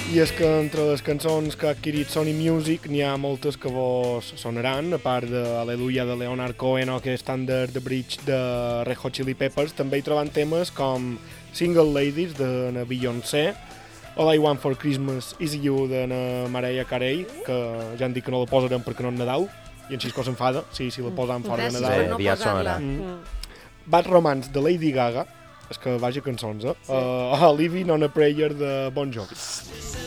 I és que entre les cançons que ha adquirit Sony Music n'hi ha moltes que vos sonaran, a part de Aleluia de Leonard Cohen o que Standard the Bridge de Red Hot Chili Peppers, també hi trobem temes com Single Ladies de na Beyoncé, All I Want for Christmas Is You de na Mariah Carey, que ja han dit que no la posarem perquè no és Nadal, i en Xisco s'enfada si la posam fora de Nadal. Sí, aviat sonarà. Bad Romance de Lady Gaga, és que vaja cançons, Living on a Prayer de Bon Jovi.